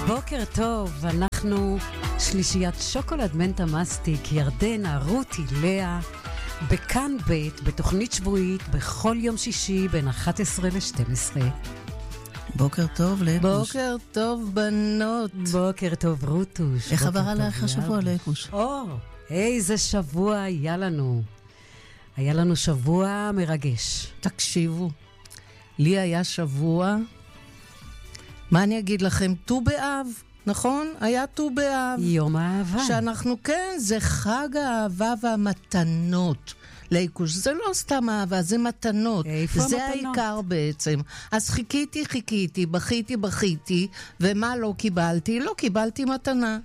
בוקר טוב, אנחנו שלישיית שוקולד מנטה מסטיק, ירדנה, רותי, לאה, בכאן בית, בתוכנית שבועית, בכל יום שישי בין 11 ל-12. בוקר טוב, לקוש. בוקר טוב, בנות. בוקר טוב, רוטוש. איך עבר עליך השבוע, לקוש? איזה שבוע היה לנו. היה לנו שבוע מרגש. תקשיבו, לי היה שבוע, מה אני אגיד לכם? ט"ו באב, נכון? היה ט"ו באב. יום האהבה. שאנחנו, כן, זה חג האהבה והמתנות. ליקוש, זה לא סתם אהבה, זה מתנות. איפה זה המתנות? העיקר בעצם. אז חיכיתי, בכיתי, ומה לא קיבלתי? לא קיבלתי מתנה.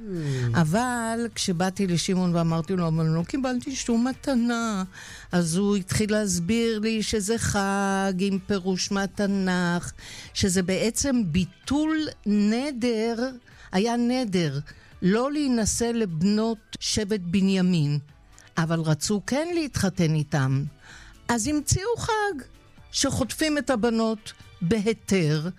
אבל כשבאתי לשמעון ואמרתי לו, אבל לא קיבלתי שום מתנה. אז הוא התחיל להסביר לי שזה חג עם פירוש מהתנ"ך, שזה בעצם ביטול נדר, היה נדר, לא להינשא לבנות שבט בנימין. אבל רצו כן להתחתן איתם. אז המציאו חג שחוטפים את הבנות בהיתר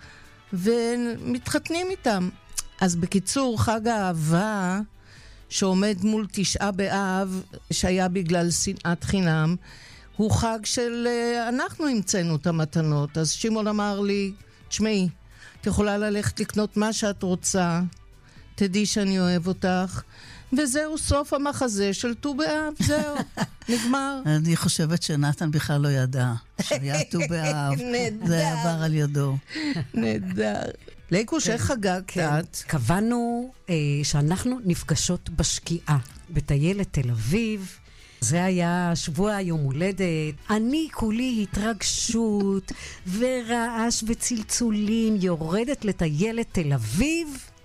ומתחתנים איתם. אז בקיצור, חג האהבה שעומד מול 9 באב, שהיה בגלל שנאת חינם, הוא חג של אנחנו המצאנו את המתנות. אז שמעון אמר לי, תשמעי, את יכולה ללכת לקנות מה שאת רוצה, תדעי שאני אוהב אותך, וזהו סוף המחזה של ט"ו באב, זהו, נגמר. אני חושבת שנתן בכלל לא ידע שהיה ט"ו באב. זה עבר על ידו. נהדר. ליקוש, איך חגגת את? קבענו שאנחנו נפגשות בשקיעה בטיילת תל אביב. זה היה שבוע יום הולדת. אני כולי התרגשות ורעש וצלצולים, יורדת לטיילת תל אביב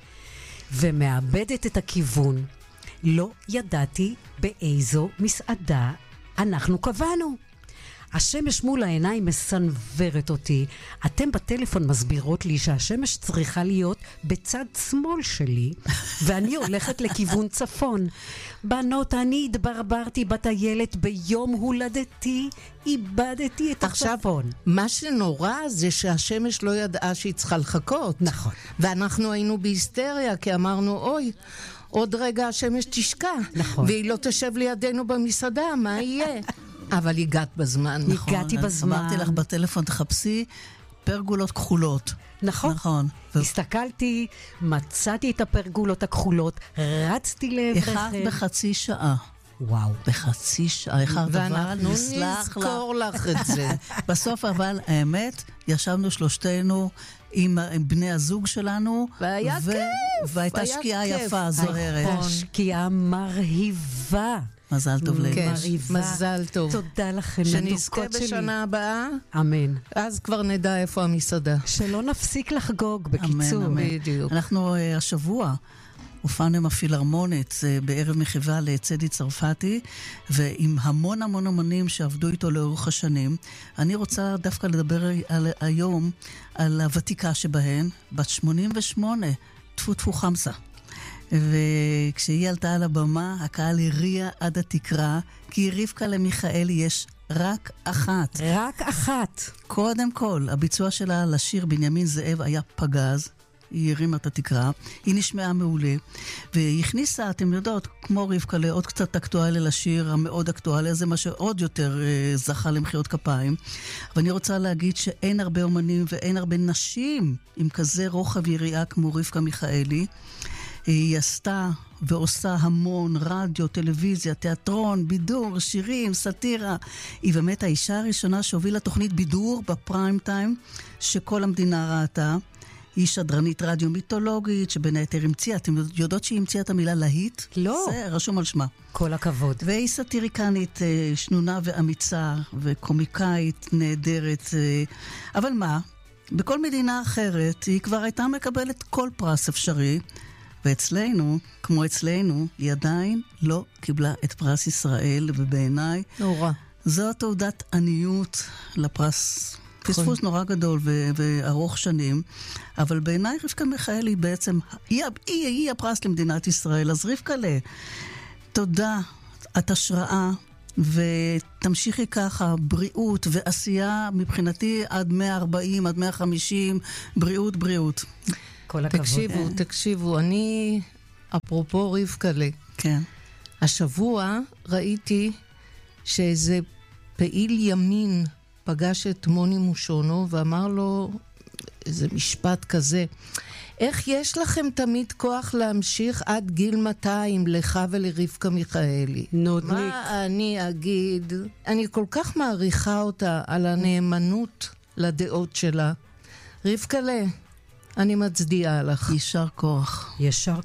ומאבדת את הכיוון. לא ידעתי באיזו מסעדה אנחנו קבענו. השמש מול העיניים מסנוורת אותי. אתם בטלפון מסבירות לי שהשמש צריכה להיות בצד שמאל שלי, ואני הולכת לכיוון צפון. בנות, אני התברברתי בטיילת ביום הולדתי, איבדתי את הצפון. מה שנורא זה שהשמש לא ידעה שהיא צריכה לחכות. נכון. ואנחנו היינו בהיסטריה, כי אמרנו, אוי, עוד רגע השמש תשקע. נכון. והיא לא תשב לידינו במסעדה, מה יהיה? אבל הגעת בזמן. נכון, הגעתי בזמן. אמרתי לך בטלפון, תחפשי פרגולות כחולות. נכון. נכון. הסתכלתי, מצאתי את הפרגולות הכחולות, רצתי לעברכם. איחרת בחצי שעה. וואו. בחצי שעה, איחרת, אבל ואנחנו נסלח נזכור לך את זה. בסוף אבל, האמת, ישבנו שלושתנו עם בני הזוג שלנו. והיה כיף. והייתה היה שקיעה כיף. יפה, זוהרת. הייתה שקיעה מרהיבה. מזל טוב לך. כן, מרהיבה. מזל טוב. תודה לכם, שנזכה מתוקות שלי. בשנה הבאה, אמן. אז כבר נדע איפה המסעדה. שלא נפסיק לחגוג, בקיצור. אמן, אמן. בדיוק. אנחנו השבוע הופענו עם הפילהרמונית בערב מחווה לצדי צרפתי, ועם המון אומנים שעבדו איתו לאורך השנים. אני רוצה דווקא לדבר היום על הוותיקה שבהן, בת 88, טפו חמסה. וכשהיא עלתה על הבמה, הקהל הריע עד התקרה, כי רבקה למיכאלי יש רק אחת. רק אחת. קודם כל, הביצוע שלה לשיר בנימין זאב היה פגז. היא הרימה את התקרה, היא נשמעה מעולה, והיא הכניסה, אתם יודעות, כמו רבקה, לעוד קצת אקטואליה לשיר המאוד אקטואליה, זה מה שעוד יותר זכה למחיאות כפיים. ואני רוצה להגיד שאין הרבה אומנים ואין הרבה נשים עם כזה רוחב יריעה כמו רבקה מיכאלי. היא עשתה ועושה המון רדיו, טלוויזיה, תיאטרון, בידור, שירים, סאטירה. היא באמת האישה הראשונה שהובילה תוכנית בידור בפריים טיים שכל המדינה ראתה. היא שדרנית רדיו מיתולוגית שבין היתר המציאה, אתם יודעות שהיא המציאה את המילה להיט? לא. זה רשום על שמה. כל הכבוד. והיא סאטיריקנית שנונה ואמיצה וקומיקאית נהדרת. אבל מה? בכל מדינה אחרת היא כבר הייתה מקבלת כל פרס אפשרי. ואצלנו, כמו אצלנו, היא עדיין לא קיבלה את פרס ישראל, ובעיניי נורא. זו תעודת עניות לפרס. פספוס נורא גדול וארוך שנים, אבל בעיניי רבקה מיכאלי בעצם, היא הפרס למדינת ישראל. אז רבקה, תודה, את השראה, ותמשיכי ככה, בריאות ועשייה מבחינתי עד 140, עד 150, בריאות. כל הכבוד. תקשיבו, אני, אפרופו רבקלה, כן. השבוע ראיתי שאיזה פעיל ימין פגש את מוני מושונו ואמר לו איזה משפט כזה, איך יש לכם תמיד כוח להמשיך עד גיל 200 לך ולרבקה מיכאלי? נודניק. מה אני אגיד? אני כל כך מעריכה אותה על הנאמנות לדעות שלה. רבקלה, אני מצדיעה לך. יישר כוח. ישר